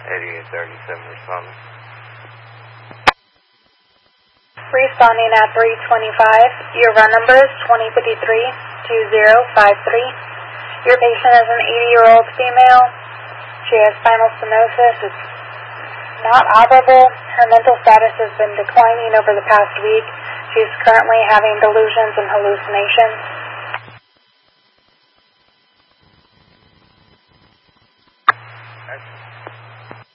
8837 responding. Responding at 325. Your run number is 2053-2053. Your patient is an 80-year-old female. She has spinal stenosis. It's not operable. Her mental status has been declining over the past week. She's currently having delusions and hallucinations.